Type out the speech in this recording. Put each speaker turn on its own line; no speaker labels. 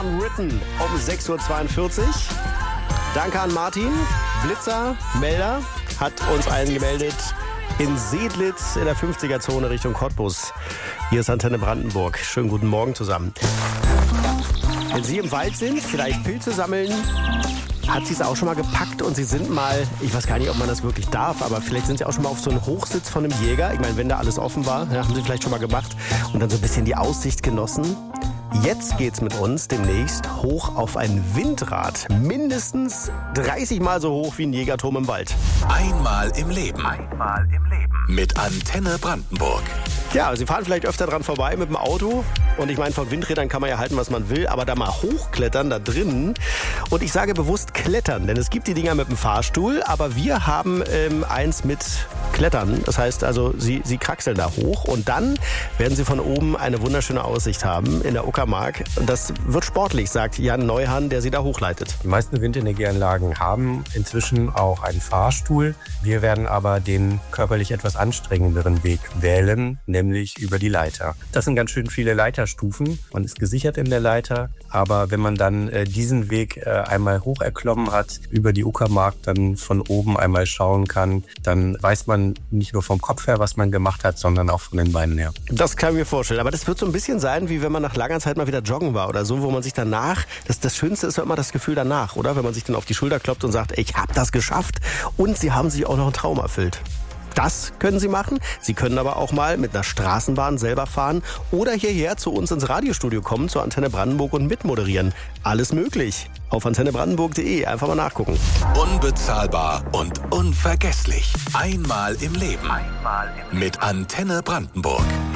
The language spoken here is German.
Unwritten um 6.42 Uhr. Danke an Martin, Blitzer, Melder, hat uns allen gemeldet in Sedlitz in der 50er-Zone Richtung Cottbus. Hier ist Antenne Brandenburg. Schönen guten Morgen zusammen. Wenn Sie im Wald sind, vielleicht Pilze sammeln, hat sie es auch schon mal gepackt und Sie sind mal, ich weiß gar nicht, ob man das wirklich darf, aber vielleicht sind Sie auch schon mal auf so einem Hochsitz von einem Jäger. Ich meine, wenn da alles offen war, ja, haben Sie vielleicht schon mal gemacht und dann so ein bisschen die Aussicht genossen. Jetzt geht's mit uns demnächst hoch auf ein Windrad. Mindestens 30 Mal so hoch wie ein Jägerturm im Wald.
Einmal im Leben. Mit Antenne Brandenburg.
Ja, Sie fahren vielleicht öfter dran vorbei mit dem Auto. Und ich meine, von Windrädern kann man ja halten, was man will. Aber da mal hochklettern, da drinnen. Und ich sage bewusst klettern, denn es gibt die Dinger mit dem Fahrstuhl. Aber wir haben eins mit Klettern. Das heißt also, Sie kraxeln da hoch. Und dann werden Sie von oben eine wunderschöne Aussicht haben in der Uckermark. Und das wird sportlich, sagt Jan Neuhan, der Sie da hochleitet.
Die meisten Windenergieanlagen haben inzwischen auch einen Fahrstuhl. Wir werden aber den körperlich etwas anstrengenderen Weg wählen, nämlich über die Leiter. Das sind ganz schön viele Leiterstufen. Man ist gesichert in der Leiter. Aber wenn man dann diesen Weg einmal hoch erklommen hat, über die Uckermark dann von oben einmal schauen kann, dann weiß man nicht nur vom Kopf her, was man gemacht hat, sondern auch von den Beinen her.
Das kann ich mir vorstellen. Aber das wird so ein bisschen sein, wie wenn man nach langer Zeit mal wieder joggen war oder so, wo man sich danach, das Schönste ist ja immer das Gefühl danach, oder? Wenn man sich dann auf die Schulter klopft und sagt, ich habe das geschafft und Sie haben sich auch noch einen Traum erfüllt. Das können Sie machen. Sie können aber auch mal mit einer Straßenbahn selber fahren oder hierher zu uns ins Radiostudio kommen, zur Antenne Brandenburg und mitmoderieren. Alles möglich. Auf antennebrandenburg.de. Einfach mal nachgucken.
Unbezahlbar und unvergesslich. Einmal im Leben. Mit Antenne Brandenburg.